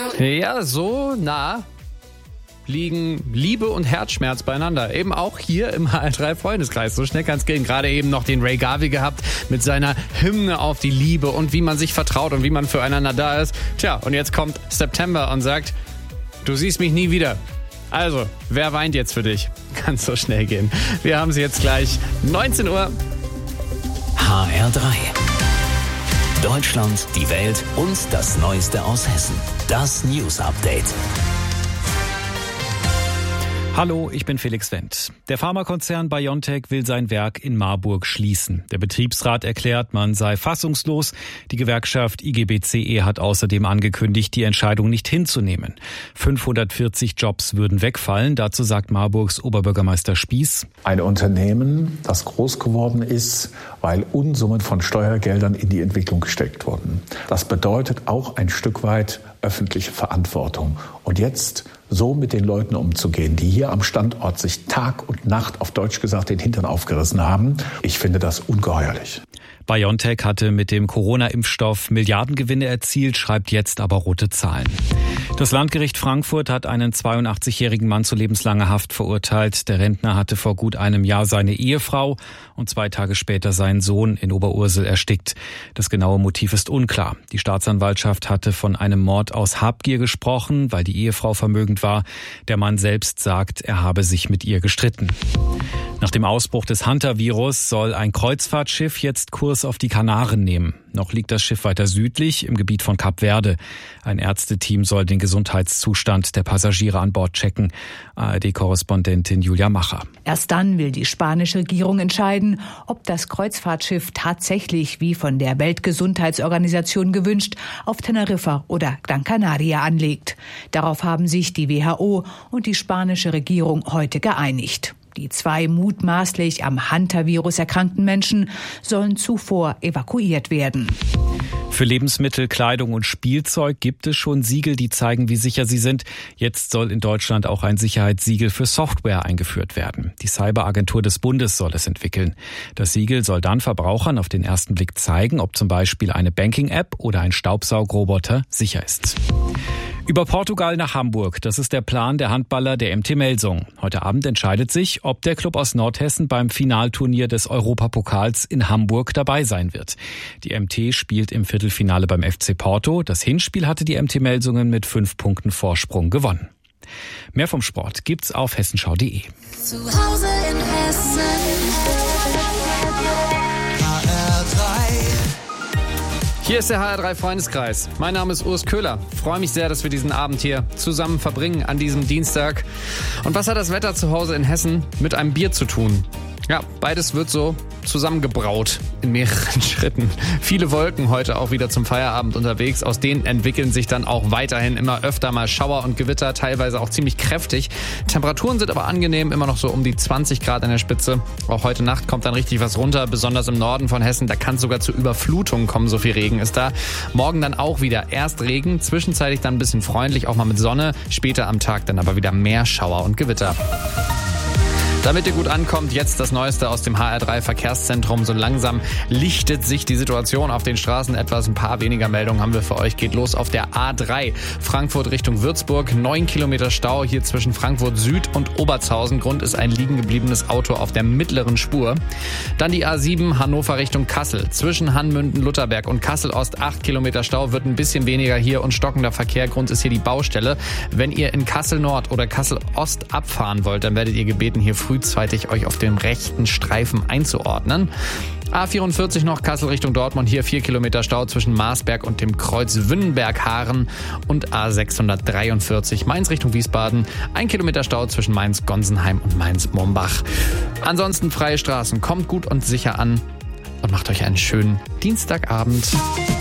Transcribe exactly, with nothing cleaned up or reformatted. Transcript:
Ja, so nah liegen Liebe und Herzschmerz beieinander. Eben auch hier im H R drei Freundeskreis. So schnell kann es gehen. Gerade eben noch den Ray Garvey gehabt mit seiner Hymne auf die Liebe und wie man sich vertraut und wie man füreinander da ist. Tja, und jetzt kommt September und sagt, du siehst mich nie wieder. Also, wer weint jetzt für dich? Kann so schnell gehen. Wir haben sie jetzt gleich. neunzehn Uhr. H R drei. Deutschland, die Welt und das Neueste aus Hessen. Das News Update. Hallo, ich bin Felix Wendt. Der Pharmakonzern BioNTech will sein Werk in Marburg schließen. Der Betriebsrat erklärt, man sei fassungslos. Die Gewerkschaft I G B C E hat außerdem angekündigt, die Entscheidung nicht hinzunehmen. fünfhundertvierzig Jobs würden wegfallen. Dazu sagt Marburgs Oberbürgermeister Spieß: Ein Unternehmen, das groß geworden ist, weil Unsummen von Steuergeldern in die Entwicklung gesteckt wurden. Das bedeutet auch ein Stück weit öffentliche Verantwortung. Und jetzt so mit den Leuten umzugehen, die hier am Standort sich Tag und Nacht, auf Deutsch gesagt, den Hintern aufgerissen haben, ich finde das ungeheuerlich. BioNTech hatte mit dem Corona-Impfstoff Milliardengewinne erzielt, schreibt jetzt aber rote Zahlen. Das Landgericht Frankfurt hat einen zweiundachtzigjährigen Mann zu lebenslanger Haft verurteilt. Der Rentner hatte vor gut einem Jahr seine Ehefrau und zwei Tage später seinen Sohn in Oberursel erstickt. Das genaue Motiv ist unklar. Die Staatsanwaltschaft hatte von einem Mord aus Habgier gesprochen, weil die Ehefrau vermögend war. Der Mann selbst sagt, er habe sich mit ihr gestritten. Nach dem Ausbruch des Hunter-Virus soll ein Kreuzfahrtschiff jetzt Kurs auf die Kanaren nehmen. Noch liegt das Schiff weiter südlich im Gebiet von Kap Verde. Ein Ärzteteam soll den Gesundheitszustand der Passagiere an Bord checken. A R D-Korrespondentin Julia Macher. Erst dann will die spanische Regierung entscheiden, ob das Kreuzfahrtschiff tatsächlich, wie von der Weltgesundheitsorganisation gewünscht, auf Teneriffa oder Gran Canaria anlegt. Darauf haben sich die W H O und die spanische Regierung heute geeinigt. Die zwei mutmaßlich am Hunter-Virus erkrankten Menschen sollen zuvor evakuiert werden. Für Lebensmittel, Kleidung und Spielzeug gibt es schon Siegel, die zeigen, wie sicher sie sind. Jetzt soll in Deutschland auch ein Sicherheitssiegel für Software eingeführt werden. Die Cyberagentur des Bundes soll es entwickeln. Das Siegel soll dann Verbrauchern auf den ersten Blick zeigen, ob zum Beispiel eine Banking-App oder ein Staubsaugroboter sicher ist. Über Portugal nach Hamburg. Das ist der Plan der Handballer der M T Melsung. Heute Abend entscheidet sich, ob der Club aus Nordhessen beim Finalturnier des Europapokals in Hamburg dabei sein wird. Die M T spielt im Viertelfinale beim F C Porto. Das Hinspiel hatte die M T Melsungen mit fünf Punkten Vorsprung gewonnen. Mehr vom Sport gibt's auf hessenschau punkt de. Zu Hause in Hessen. H R drei. Hier ist der H R drei Freundeskreis. Mein Name ist Urs Köhler. Ich freue mich sehr, dass wir diesen Abend hier zusammen verbringen an diesem Dienstag. Und was hat das Wetter zu Hause in Hessen mit einem Bier zu tun? Ja, beides wird so zusammengebraut in mehreren Schritten. Viele Wolken heute auch wieder zum Feierabend unterwegs. Aus denen entwickeln sich dann auch weiterhin immer öfter mal Schauer und Gewitter, teilweise auch ziemlich kräftig. Temperaturen sind aber angenehm, immer noch so um die zwanzig Grad an der Spitze. Auch heute Nacht kommt dann richtig was runter, besonders im Norden von Hessen. Da kann es sogar zu Überflutungen kommen, so viel Regen ist da. Morgen dann auch wieder erst Regen, zwischenzeitlich dann ein bisschen freundlich, auch mal mit Sonne. Später am Tag dann aber wieder mehr Schauer und Gewitter. Damit ihr gut ankommt, jetzt das Neueste aus dem H R drei Verkehrszentrum. So langsam lichtet sich die Situation auf den Straßen etwas. Ein paar weniger Meldungen haben wir für euch. Geht los auf der A drei, Frankfurt Richtung Würzburg. Neun Kilometer Stau hier zwischen Frankfurt Süd und Obertshausen. Grund ist ein liegen gebliebenes Auto auf der mittleren Spur. Dann die A sieben, Hannover Richtung Kassel. Zwischen Hanmünden, Lutherberg und Kassel Ost. Acht Kilometer Stau, wird ein bisschen weniger hier und stockender Verkehr. Grund ist hier die Baustelle. Wenn ihr in Kassel Nord oder Kassel Ost abfahren wollt, dann werdet ihr gebeten, hier frühzeitig euch auf dem rechten Streifen einzuordnen. A vierundvierzig noch Kassel Richtung Dortmund. Hier vier Kilometer Stau zwischen Marsberg und dem Kreuz Wünnenberg-Haaren. Und A sechshundertdreiundvierzig Mainz Richtung Wiesbaden. Ein Kilometer Stau zwischen Mainz-Gonsenheim und Mainz-Mombach. Ansonsten freie Straßen. Kommt gut und sicher an und macht euch einen schönen Dienstagabend.